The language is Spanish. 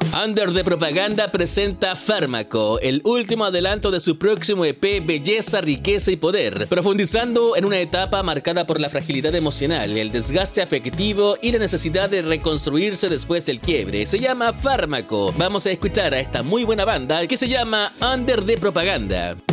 Under the Propaganda presenta Fármaco, el último adelanto de su próximo EP Belleza, Riqueza y Poder, profundizando en una etapa marcada por la fragilidad emocional, el desgaste afectivo y la necesidad de reconstruirse después del quiebre. Se llama Fármaco. Vamos a escuchar a esta muy buena banda que se llama Under the Propaganda.